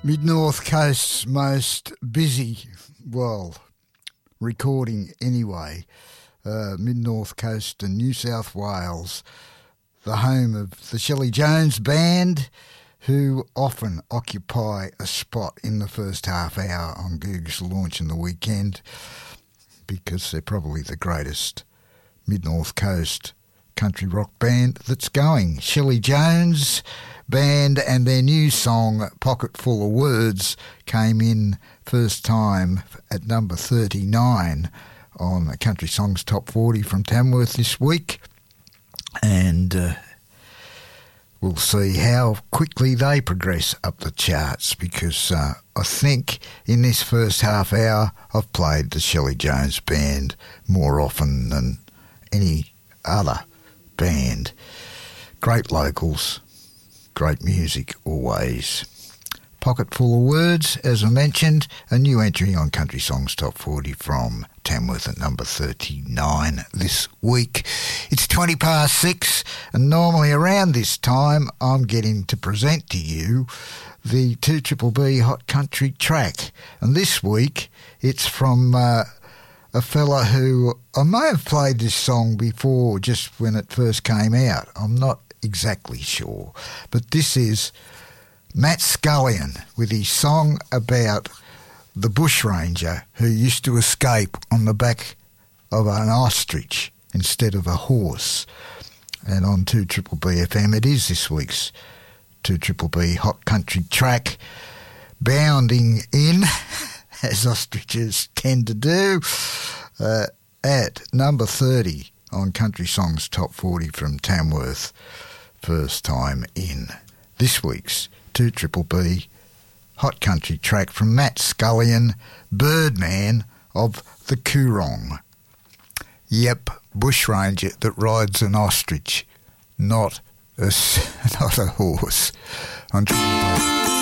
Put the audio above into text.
Mid-North Coast's most busy, well, recording anyway, Mid-North Coast and New South Wales, the home of the Shelley Jones Band, who often occupy a spot in the first half hour on Goog's Launch in the Weekend because they're probably the greatest Mid-North Coast country rock band that's going. Shelley Jones Band and their new song Pocket Full of Words came in first time at number 39 on the Country Songs Top 40 from Tamworth this week, and we'll see how quickly they progress up the charts because I think in this first half hour I've played the Shelley Jones Band more often than any other band. Great locals, great music always. Pocket Full of Words, as I mentioned, a new entry on Country Songs Top 40 from Tamworth at number 39 this week. It's 20 past 6, and normally around this time I'm getting to present to you the 2BBB Hot Country track. And this week it's from a fella who I may have played this song before just when it first came out. I'm not exactly sure. But this is Matt Scullion with his song about the bushranger who used to escape on the back of an ostrich instead of a horse. And on 2BBB FM it is this week's 2BBB Hot Country track, bounding in, as ostriches tend to do, at number 30 on Country Songs Top 40 from Tamworth, first time in this week's 2BBB Hot Country track from Matt Scullion, Birdman of the Coorong. Yep, bushranger that rides an ostrich, not a horse. On 2BBB.